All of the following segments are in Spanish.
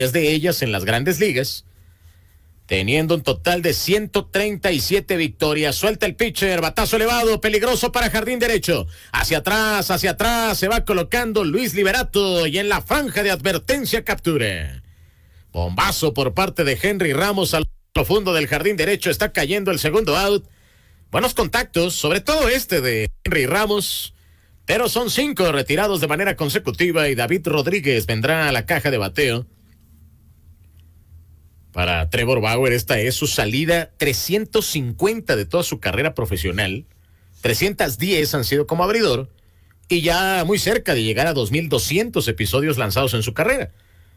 de ellas en las grandes ligas, teniendo un total de 137 victorias. Suelta el pitcher, batazo elevado, peligroso para jardín derecho. Hacia atrás, se va colocando Luis Liberato y en la franja de advertencia captura. Bombazo por parte de Henry Ramos al profundo del jardín derecho, está cayendo el segundo out. Buenos contactos, sobre todo este de Henry Ramos, pero son 5 retirados de manera consecutiva y David Rodríguez vendrá a la caja de bateo. Para Trevor Bauer, esta es su salida 350 de toda su carrera profesional. 310 han sido como abridor y ya muy cerca de llegar a 2,200 episodios lanzados en su carrera.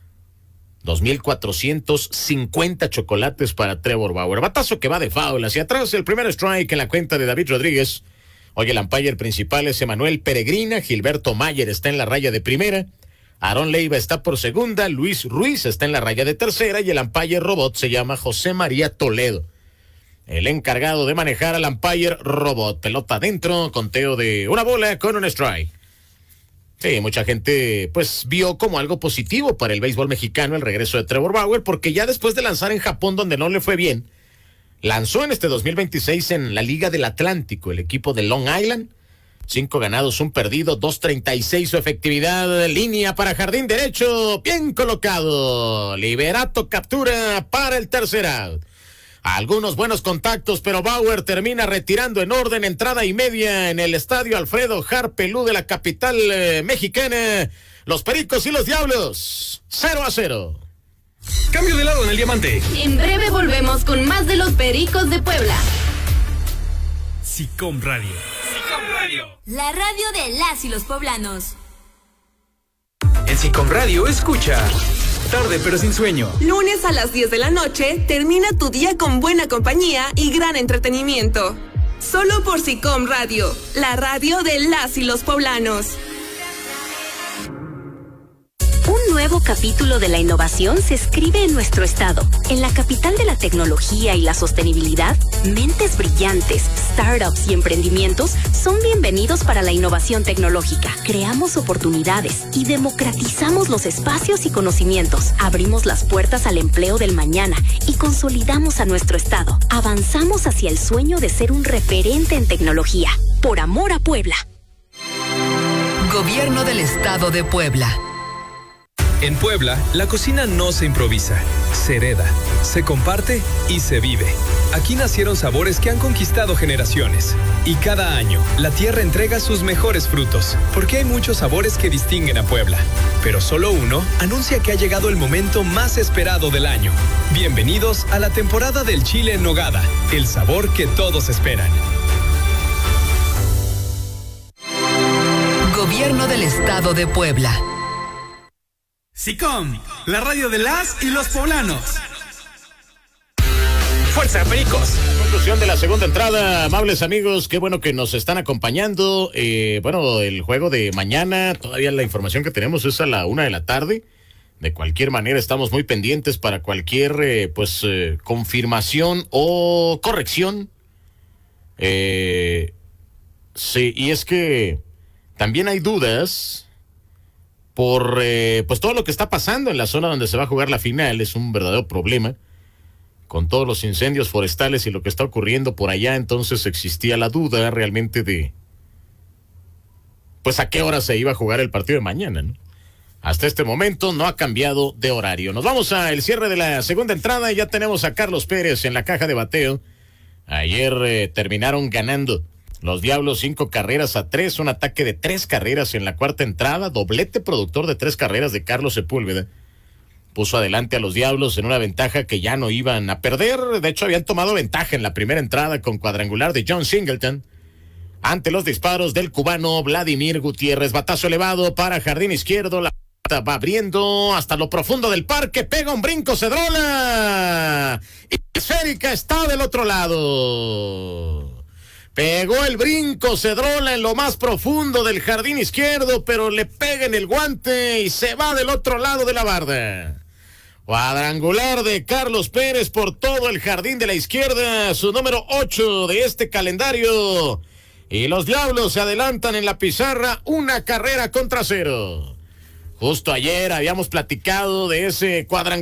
2,450 chocolates para Trevor Bauer. Batazo que va de foul hacia atrás. El primer strike en la cuenta de David Rodríguez. Hoy el umpire principal es Emanuel Peregrina. Gilberto Mayer está en la raya de primera. Aarón Leiva está por segunda. Luis Ruiz está en la raya de tercera. Y el umpire robot se llama José María Toledo. El encargado de manejar al umpire robot. Pelota adentro. Conteo de una bola con un strike. Sí, mucha gente pues vio como algo positivo para el béisbol mexicano el regreso de Trevor Bauer, porque ya después de lanzar en Japón donde no le fue bien, lanzó en este 2026 en la Liga del Atlántico, el equipo de Long Island, 5 ganados, 1 perdido, 2.36 su efectividad, línea para jardín derecho, bien colocado, Liberato captura para el tercer out. Algunos buenos contactos, pero Bauer termina retirando en orden, entrada y media en el estadio Alfredo Harpelú de la capital mexicana. Los Pericos y los Diablos, 0-0. Cambio de lado en el diamante. En breve volvemos con más de los Pericos de Puebla. SICOM Radio. SICOM Radio. La radio de las y los poblanos. En SICOM Radio escucha Tarde pero sin sueño. Lunes a las 10 de la noche, termina tu día con buena compañía y gran entretenimiento. Solo por SICOM Radio, la radio de las y los poblanos. Un nuevo capítulo de la innovación se escribe en nuestro estado. En la capital de la tecnología y la sostenibilidad, mentes brillantes, startups y emprendimientos son bienvenidos para la innovación tecnológica. Creamos oportunidades y democratizamos los espacios y conocimientos. Abrimos las puertas al empleo del mañana y consolidamos a nuestro estado. Avanzamos hacia el sueño de ser un referente en tecnología. Por amor a Puebla. Gobierno del Estado de Puebla. En Puebla, la cocina no se improvisa, se hereda, se comparte y se vive. Aquí nacieron sabores que han conquistado generaciones. Y cada año, la tierra entrega sus mejores frutos, porque hay muchos sabores que distinguen a Puebla. Pero solo uno anuncia que ha llegado el momento más esperado del año. Bienvenidos a la temporada del chile en nogada, el sabor que todos esperan. Gobierno del Estado de Puebla. SICOM, la radio de las y los poblanos. ¡Fuerza, Pericos! Conclusión de la segunda entrada, amables amigos, qué bueno que nos están acompañando. Bueno, el juego de mañana, todavía la información que tenemos es a la 1 de la tarde. De cualquier manera, estamos muy pendientes para cualquier, confirmación o corrección. Sí, y es que también hay dudas por pues todo lo que está pasando en la zona donde se va a jugar la final. Es un verdadero problema con todos los incendios forestales y lo que está ocurriendo por allá. Entonces existía la duda realmente de pues a qué hora se iba a jugar el partido de mañana, ¿no? Hasta este momento no ha cambiado de horario. Nos vamos al cierre de la segunda entrada y ya tenemos a Carlos Pérez en la caja de bateo. Ayer terminaron ganando los Diablos 5-3, un ataque de 3 carreras en la cuarta entrada, doblete productor de 3 carreras de Carlos Sepúlveda. Puso adelante a los Diablos en una ventaja que ya no iban a perder. De hecho, habían tomado ventaja en la primera entrada con cuadrangular de John Singleton. Ante los disparos del cubano Vladimir Gutiérrez, batazo elevado para jardín izquierdo, la va abriendo hasta lo profundo del parque, pega un brinco Cedrola y esférica está del otro lado. Pegó el brinco Cedrola en lo más profundo del jardín izquierdo, pero le pega en el guante y se va del otro lado de la barda. Cuadrangular de Carlos Pérez por todo el jardín de la izquierda, su número 8 de este calendario. Y los Diablos se adelantan en la pizarra 1-0. Justo ayer habíamos platicado de ese cuadrangular